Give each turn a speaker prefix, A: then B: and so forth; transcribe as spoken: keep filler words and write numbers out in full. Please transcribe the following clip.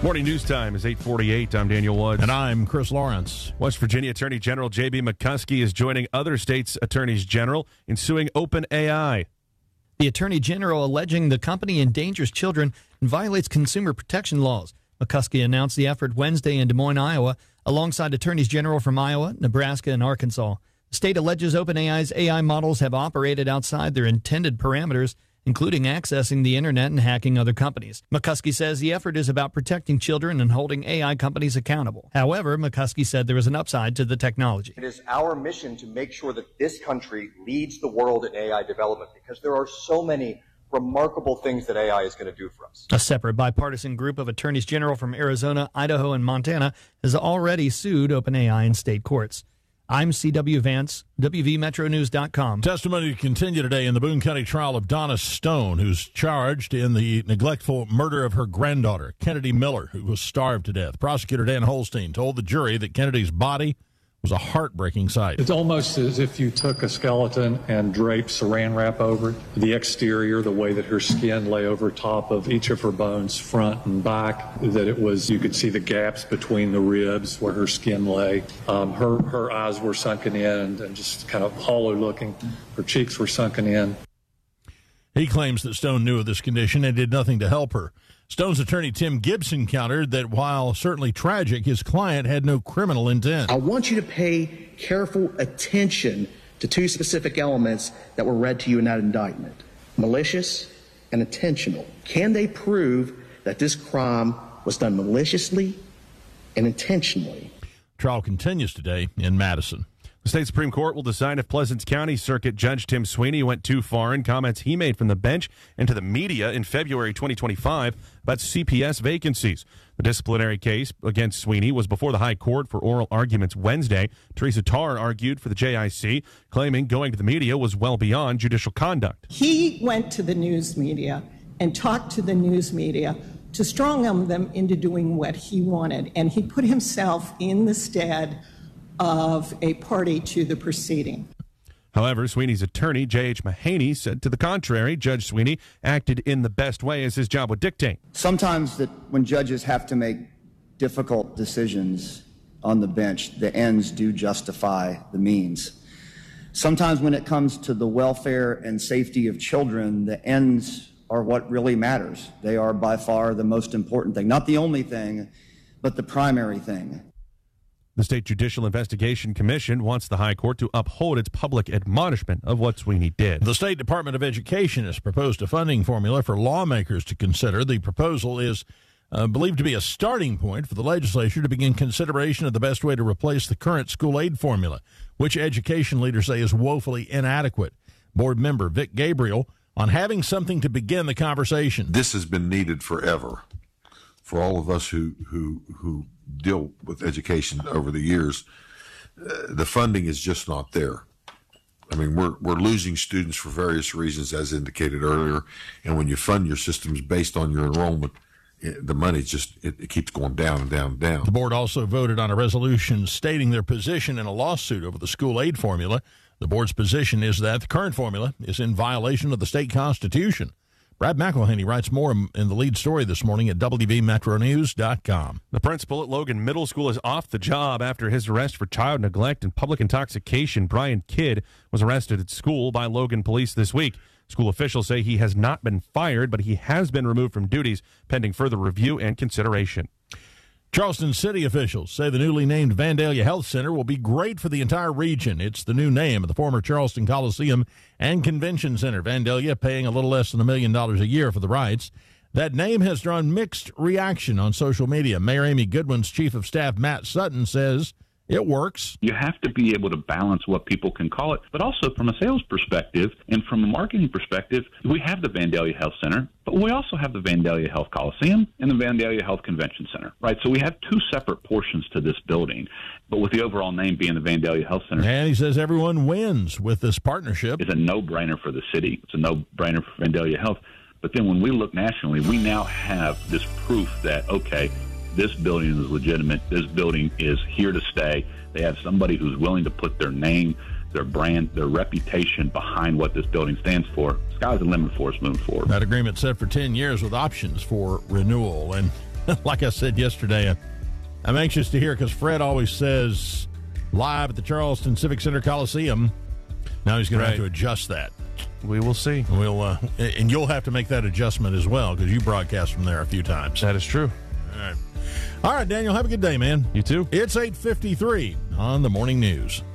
A: Morning news time is eight forty-eight. I'm Daniel Woods.
B: And I'm Chris Lawrence.
A: West Virginia Attorney General J B McCuskey is joining other states' attorneys general in suing OpenAI.
C: The Attorney General alleging the company endangers children and violates consumer protection laws. McCuskey announced the effort Wednesday in Des Moines, Iowa, alongside attorneys general from Iowa, Nebraska, and Arkansas. The state alleges OpenAI's A I models have operated outside their intended parameters, including accessing the internet and hacking other companies. McCuskey says the effort is about protecting children and holding A I companies accountable. However, McCuskey said there is an upside to the technology.
D: It is our mission to make sure that this country leads the world in A I development because there are so many remarkable things that A I is going to do for us.
C: A separate bipartisan group of attorneys general from Arizona, Idaho, and Montana has already sued OpenAI in state courts. I'm C W Vance, W V Metro News dot com.
B: Testimony to continue today in the Boone County trial of Donna Stone, who's charged in the neglectful murder of her granddaughter, Kennedy Miller, who was starved to death. Prosecutor Dan Holstein told the jury that Kennedy's body was a heartbreaking sight.
E: It's almost as if you took a skeleton and draped saran wrap over it. The exterior, the way that her skin lay over top of each of her bones, front and back, that it was, you could see the gaps between the ribs where her skin lay. Um, her, her eyes were sunken in and, and just kind of hollow looking. Her cheeks were sunken in.
B: He claims that Stone knew of this condition and did nothing to help her. Stone's attorney Tim Gibson countered that while certainly tragic, his client had no criminal intent.
F: I want you to pay careful attention to two specific elements that were read to you in that indictment: malicious and intentional. Can they prove that this crime was done maliciously and intentionally?
B: Trial continues today in Madison.
A: The state Supreme Court will decide if Pleasant County Circuit Judge Tim Sweeney went too far in comments he made from the bench and to the media in February twenty twenty-five about C P S vacancies. The disciplinary case against Sweeney was before the High Court for oral arguments Wednesday. Teresa Tarr argued for the J I C, claiming going to the media was well beyond judicial conduct.
G: He went to the news media and talked to the news media to strong-arm them into doing what he wanted, and he put himself in the stead of a party to the proceeding.
A: However, Sweeney's attorney, J H Mahaney, said to the contrary, Judge Sweeney acted in the best way as his job would dictate.
H: Sometimes that when judges have to make difficult decisions on the bench, the ends do justify the means. Sometimes when it comes to the welfare and safety of children, the ends are what really matters. They are by far the most important thing. Not the only thing, but the primary thing.
A: The State Judicial Investigation Commission wants the High Court to uphold its public admonishment of what Sweeney did.
B: The State Department of Education has proposed a funding formula for lawmakers to consider. The proposal is uh, believed to be a starting point for the legislature to begin consideration of the best way to replace the current school aid formula, which education leaders say is woefully inadequate. Board member Vic Gabriel on having something to begin the conversation.
I: This has been needed forever for all of us who who who deal with education over the years. Uh, the funding is just not there. I mean, we're we're losing students for various reasons, as indicated earlier. And when you fund your systems based on your enrollment, it, the money just it, it keeps going down and down and down.
B: The board also voted on a resolution stating their position in a lawsuit over the school aid formula. The board's position is that the current formula is in violation of the state constitution. Brad McElhaney writes more in the lead story this morning at W V Metro News dot com.
A: The principal at Logan Middle School is off the job after his arrest for child neglect and public intoxication. Brian Kidd was arrested at school by Logan police this week. School officials say he has not been fired, but he has been removed from duties pending further review and consideration.
B: Charleston City officials say the newly named Vandalia Health Center will be great for the entire region. It's the new name of the former Charleston Coliseum and Convention Center. Vandalia paying a little less than a million dollars a year for the rights. That name has drawn mixed reaction on social media. Mayor Amy Goodwin's chief of staff, Matt Sutton, says it works.
J: You have to be able to balance what people can call it, but also from a sales perspective and from a marketing perspective, we have the Vandalia Health Center, but we also have the Vandalia Health Coliseum and the Vandalia Health Convention Center, right? So we have two separate portions to this building, but with the overall name being the Vandalia Health Center.
B: And he says everyone wins with this partnership.
J: It's a no-brainer for the city. It's a no-brainer for Vandalia Health. But then when we look nationally, we now have this proof that, okay, this building is legitimate. This building is here to stay. They have somebody who's willing to put their name, their brand, their reputation behind what this building stands for. Sky's the limit for us moving forward.
B: That agreement set for ten years with options for renewal. And like I said yesterday, I'm anxious to hear because Fred always says live at the Charleston Civic Center Coliseum. Now he's going right. to have to adjust that.
A: We will see.
B: We'll uh, and you'll have to make that adjustment as well because you broadcast from there a few times.
A: That is true.
B: All right. All right, Daniel, have a good day, man.
A: You too.
B: It's eight fifty-three on the Morning News.